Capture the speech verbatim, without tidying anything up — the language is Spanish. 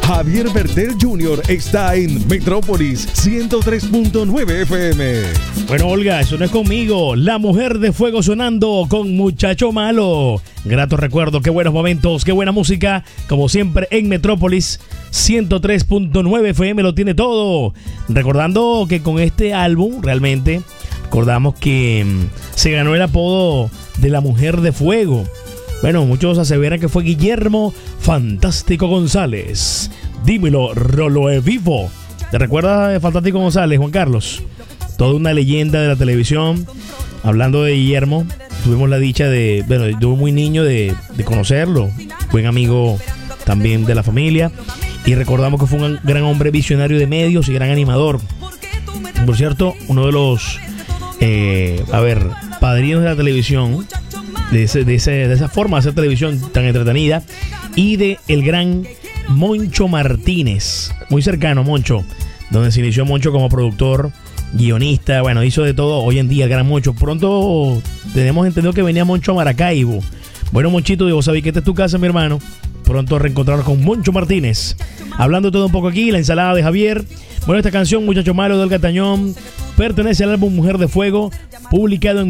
Javier Bertel junior está en Metrópolis ciento tres punto nueve F M. Bueno, Olga, eso no es conmigo. La Mujer de Fuego sonando con Muchacho Malo. Grato recuerdo, qué buenos momentos, qué buena música. Como siempre en Metrópolis ciento tres punto nueve F M lo tiene todo. Recordando que con este álbum realmente recordamos que mmm, se ganó el apodo de la Mujer de Fuego. Bueno, muchos aseveran que fue Guillermo Fantástico González. Dímelo, Rolo e Vivo. ¿Te recuerdas de Fantástico González, Juan Carlos? Toda una leyenda de la televisión. Hablando de Guillermo, tuvimos la dicha de, bueno, yo muy niño de, de conocerlo. Buen amigo también de la familia. Y recordamos que fue un gran hombre visionario de medios y gran animador. Por cierto, uno de los, eh, a ver, padrinos de la televisión. De, ese, de, ese, de esa forma de hacer televisión tan entretenida. Y de el gran Moncho Martínez, muy cercano a Moncho, donde se inició Moncho como productor, guionista, bueno, hizo de todo. Hoy en día el gran Moncho. Pronto tenemos entendido que venía Moncho a Maracaibo. Bueno, Monchito, vos sabés que esta es tu casa, mi hermano. Pronto reencontrarnos con Moncho Martínez. Hablando todo un poco aquí, la ensalada de Javier. Bueno, esta canción, Muchacho Malo, de Olga Tañón, pertenece al álbum Mujer de Fuego, publicado en